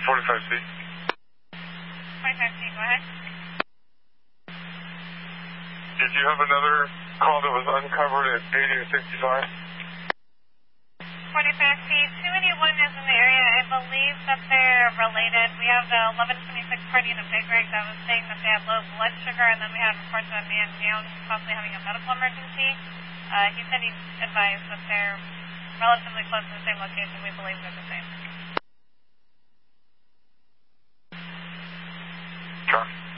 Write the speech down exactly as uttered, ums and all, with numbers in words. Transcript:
forty-five C. forty-five C, go ahead. Did you have another call that was uncovered at eighty and sixty-five? forty-five C, two eighty-one is in the area. I believe that they're related. We have the eleven twenty-six party in a big rig that was saying that they had low blood sugar, and then we had reports of a man down possibly having a medical emergency. Uh, he said he advised that they're relatively close to the same location. We believe they're the same. Sure.